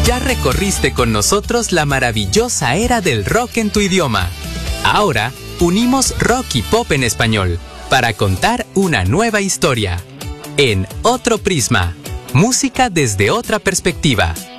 Ya recorriste con nosotros la maravillosa era del rock en tu idioma. Ahora, unimos rock y pop en español para contar una nueva historia. En Otro Prisma, música desde otra perspectiva.